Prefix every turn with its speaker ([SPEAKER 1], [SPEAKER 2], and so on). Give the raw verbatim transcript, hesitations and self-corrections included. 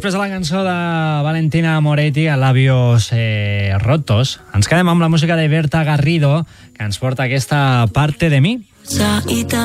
[SPEAKER 1] després de la cançó de Valentina Moretti, a Labios eh, Rotos, ens quedem amb la música de Berta Garrido, que ens porta aquesta Parte de mi.